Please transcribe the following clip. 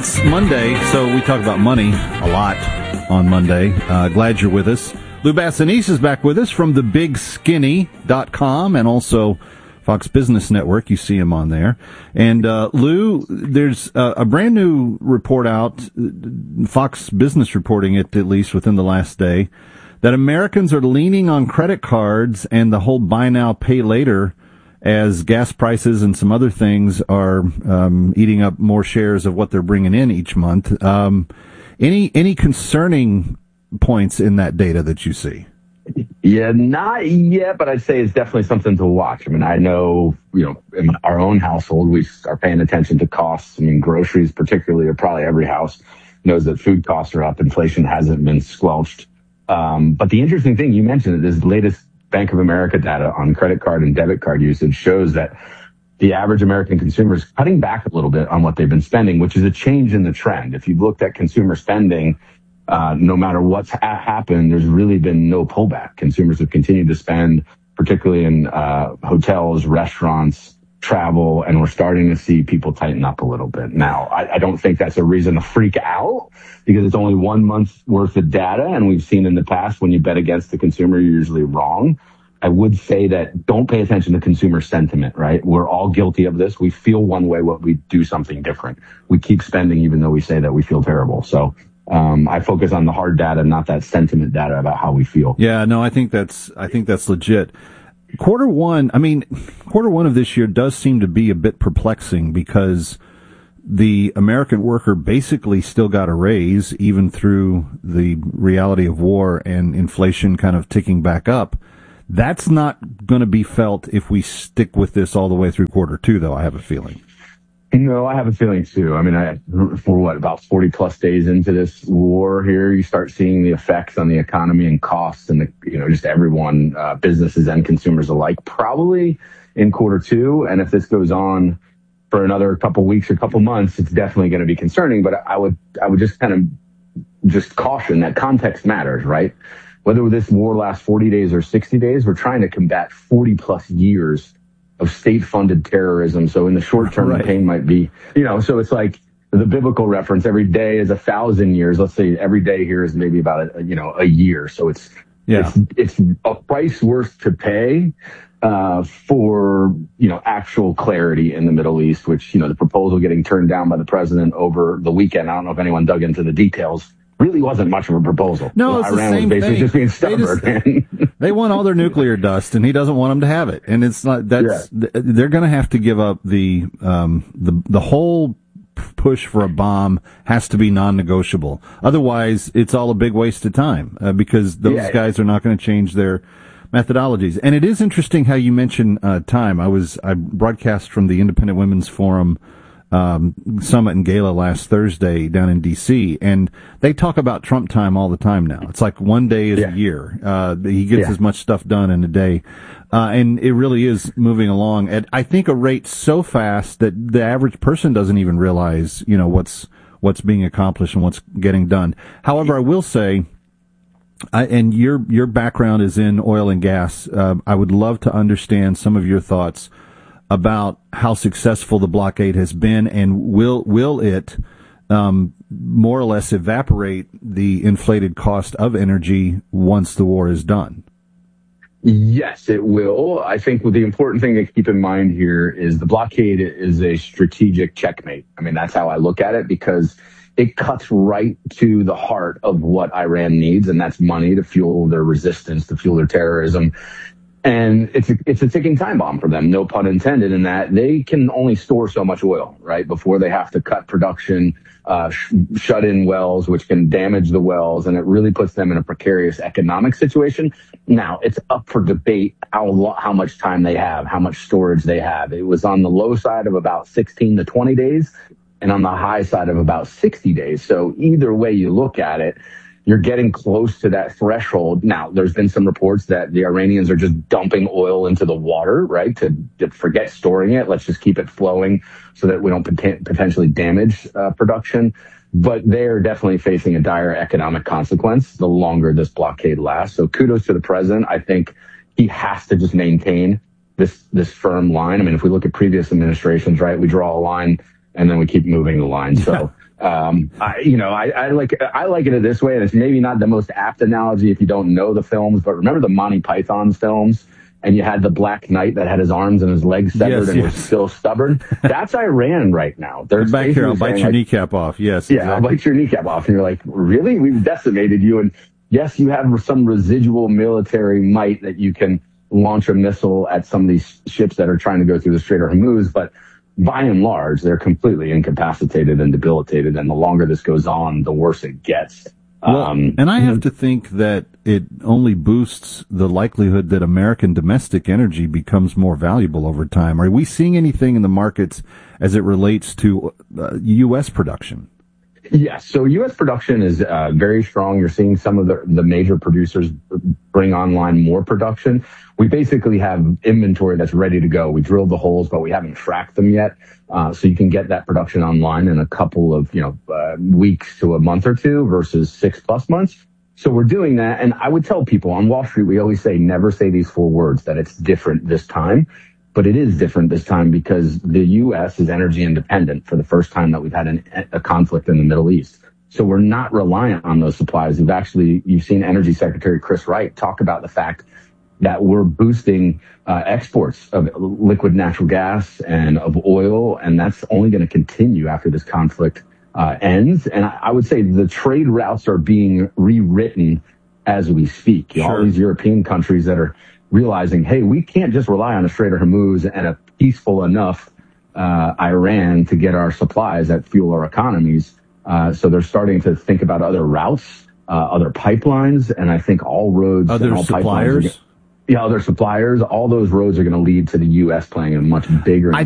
It's Monday, so we talk about money a lot on Monday. Glad you're with us. Lou Bassanese is back with us from thebigskinny.com and also Fox Business Network. You see him on there. And Lou, there's a brand new report out, Fox Business reporting it at least within the last day, that Americans are leaning on credit cards and the whole buy now, pay later as gas prices and some other things are eating up more shares of what they're bringing in each month. Any concerning points in that data that you see? Yeah, not yet, but I'd say it's definitely something to watch. I mean, I know, in our own household, we are paying attention to costs. I mean, groceries particularly, or probably every house knows that food costs are up. Inflation hasn't been squelched. But the interesting thing, you mentioned it, this latest Bank of America data on credit card and debit card usage shows that the average American consumer is cutting back a little bit on what they've been spending, which is a change in the trend. If you've looked at consumer spending, no matter what's happened, there's really been no pullback. Consumers have continued to spend, particularly in hotels, restaurants, travel, and we're starting to see people tighten up a little bit. Now, I don't think that's a reason to freak out because it's only 1 month's worth of data, and we've seen in the past when you bet against the consumer, you're usually wrong. I would say that don't pay attention to consumer sentiment, right? We're all guilty of this. We feel one way when we do something different. We keep spending even though we say that we feel terrible. So I focus on the hard data, not that sentiment data about how we feel. Yeah, no, I think that's legit. Quarter one of this year does seem to be a bit perplexing because the American worker basically still got a raise even through the reality of war and inflation kind of ticking back up. That's not going to be felt if we stick with this all the way through quarter two, though, I have a feeling. No, I have a feeling too. I mean, about 40 plus days into this war here, you start seeing the effects on the economy and costs and just everyone, businesses and consumers alike, probably in quarter two. And if this goes on for another couple weeks or couple months, it's definitely going to be concerning. But I would just kind of just caution that context matters, right? Whether this war lasts 40 days or 60 days, we're trying to combat 40 plus years of state-funded terrorism. So in the short term, The pain might be, so it's like the biblical reference, every day is 1,000 years. Let's say every day here is maybe about, a year. So it's a price worth to pay, for, actual clarity in the Middle East, which, the proposal getting turned down by the president over the weekend. I don't know if anyone dug into the details. Really wasn't much of a proposal. No, it's Iran the same was basically thing. Just being stubborn. They want all their nuclear dust, and he doesn't want them to have it. And it's not they're going to have to give up the whole push for a bomb has to be non-negotiable. Otherwise, it's all a big waste of time because those guys are not going to change their methodologies. And it is interesting how you mention time. I broadcast from the Independent Women's Forum summit and gala last Thursday down in D.C., and they talk about Trump time all the time now. It's like one day is a year. He gets as much stuff done in a day, and it really is moving along at, I think, a rate so fast that the average person doesn't even realize, what's being accomplished and what's getting done. However, I will say, and your background is in oil and gas, I would love to understand some of your thoughts about how successful the blockade has been, and will it more or less evaporate the inflated cost of energy once the war is done? Yes, it will. I think the important thing to keep in mind here is the blockade is a strategic checkmate. I mean, that's how I look at it, because it cuts right to the heart of what Iran needs, and that's money to fuel their resistance, to fuel their terrorism. And it's a ticking time bomb for them, no pun intended, in that they can only store so much oil, right, before they have to cut production, shut in wells, which can damage the wells, and it really puts them in a precarious economic situation. Now, it's up for debate how much time they have, how much storage they have. It was on the low side of about 16 to 20 days, and on the high side of about 60 days. So either way you look at it, you're getting close to that threshold. Now, there's been some reports that the Iranians are just dumping oil into the water, right, to forget storing it. Let's just keep it flowing so that we don't potentially damage production. But they're definitely facing a dire economic consequence the longer this blockade lasts. So kudos to the president. I think he has to just maintain this firm line. I mean, if we look at previous administrations, right, we draw a line and then we keep moving the line. So I like it this way, and it's maybe not the most apt analogy if you don't know the films, but remember the Monty Python's films? And you had the Black Knight that had his arms and his legs severed was still stubborn. That's Iran right now. They're back here, I'll bite your kneecap off. Yes. Yeah, exactly. I'll bite your kneecap off. And you're like, really? We've decimated you. And yes, you have some residual military might that you can launch a missile at some of these ships that are trying to go through the Strait of Hormuz. But by and large, they're completely incapacitated and debilitated. And the longer this goes on, the worse it gets. Well, and I have to think that it only boosts the likelihood that American domestic energy becomes more valuable over time. Are we seeing anything in the markets as it relates to U.S. production? Yes. So U.S. production is very strong. You're seeing some of the major producers bring online more production. We basically have inventory that's ready to go. We drilled the holes, but we haven't fracked them yet. So you can get that production online in a couple of weeks to a month or two versus 6+ months. So we're doing that. And I would tell people on Wall Street, we always say, never say these 4 words, that it's different this time. But it is different this time because the U.S. is energy independent for the first time that we've had a conflict in the Middle East. So we're not reliant on those supplies. You've seen Energy Secretary Chris Wright talk about the fact that we're boosting exports of liquid natural gas and of oil, and that's only going to continue after this conflict ends. And I would say the trade routes are being rewritten as we speak. Sure. All these European countries that are realizing, hey, we can't just rely on the Strait of Hormuz and a peaceful enough Iran to get our supplies that fuel our economies. So they're starting to think about other routes, other pipelines, and I think all roads, other suppliers. Other suppliers. All those roads are going to lead to the U.S. playing a much bigger